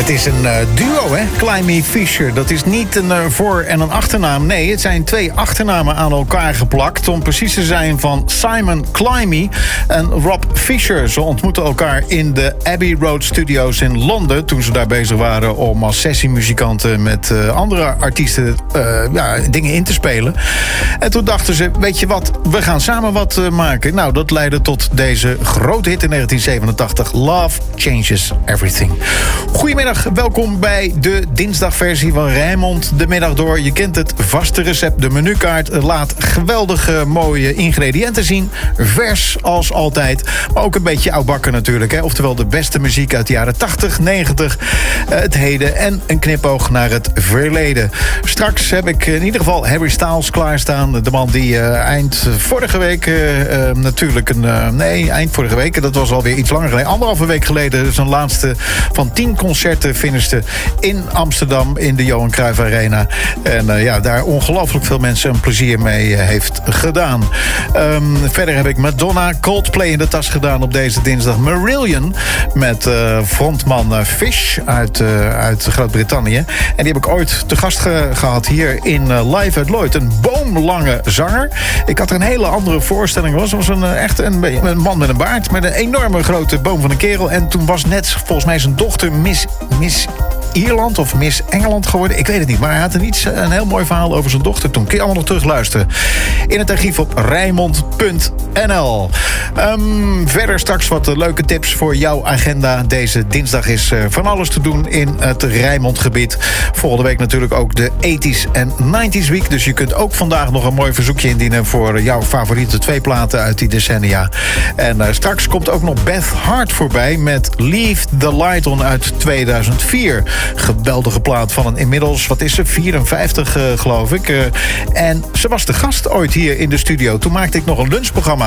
Het is een duo, hè? Climby Fisher. Dat is niet een voor- en een achternaam. Nee, het zijn 2 achternamen aan elkaar geplakt. Om precies te zijn van Simon Climby en Rob Fisher. Ze ontmoetten elkaar in de Abbey Road Studios in Londen. Toen ze daar bezig waren om als sessiemuzikanten met andere artiesten dingen in te spelen. En toen dachten ze, weet je wat, we gaan samen wat maken. Nou, dat leidde tot deze grote hit in 1987. Love Changes Everything. Goedemiddag, welkom bij de dinsdagversie van Rijnmond de middag door. Je kent het vaste recept, de menukaart laat geweldige mooie ingrediënten zien. Vers als altijd, maar ook een beetje oudbakken natuurlijk. Hè? Oftewel de beste muziek uit de jaren 80, 90, het heden en een knipoog naar het verleden. Straks heb ik in ieder geval Harry Styles klaarstaan. De man die eind vorige week eind vorige week, dat was alweer iets langer geleden. 1,5 week geleden zijn laatste van 10 concerten finishte in Amsterdam in de Johan Cruijff Arena. En daar ongelooflijk veel mensen een plezier mee heeft gedaan. Verder heb ik Madonna, Coldplay in de tas gedaan op deze dinsdag. Marillion met frontman Fish uit Groot-Brittannië. En die heb ik ooit te gast gehad hier in Live at Lloyd. Een boomlange zanger. Ik had er een hele andere voorstelling. Het was een man met een baard met een enorme grote boom van een kerel. En toen was net volgens mij zijn dochter Miss Ierland of Miss Engeland geworden. Ik weet het niet, maar hij had een heel mooi verhaal over zijn dochter toen. Kun je allemaal nog terugluisteren in het archief op Rijnmond.nl. Verder straks wat leuke tips voor jouw agenda. Deze dinsdag is van alles te doen in het Rijnmondgebied. Volgende week natuurlijk ook de 80s en 90s week. Dus je kunt ook vandaag nog een mooi verzoekje indienen voor jouw favoriete 2 platen uit die decennia. En straks komt ook nog Beth Hart voorbij met Leave the Light On uit 2004. Geweldige plaat van een inmiddels, 54 geloof ik. En ze was de gast ooit hier in de studio. Toen maakte ik nog een lunchprogramma